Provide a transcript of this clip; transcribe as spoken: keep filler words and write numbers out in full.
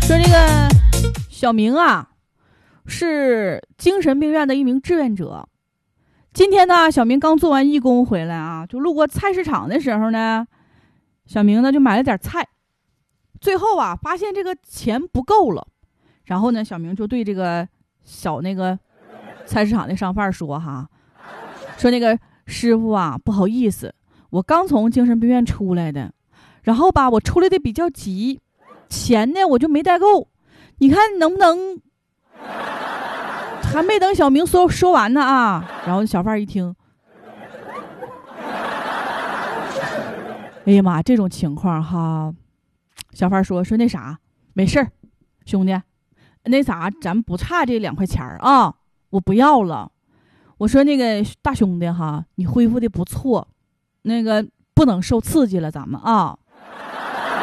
说这个小明啊，是精神病院的一名志愿者。今天呢，小明刚做完义工回来啊，就路过菜市场的时候呢，小明呢就买了点菜。最后啊，发现这个钱不够了，然后呢，小明就对这个小那个菜市场的商贩说哈，说那个师傅啊，不好意思，我刚从精神病院出来的，然后吧，我出来的比较急，钱呢我就没带够，你看能不能？还没等小明说说完呢啊，然后小贩一听，哎呀妈，这种情况哈，小贩说说那啥，没事儿，兄弟，那啥，咱不差这两块钱啊，我不要了。我说那个大兄弟哈，你恢复的不错，那个不能受刺激了，咱们啊。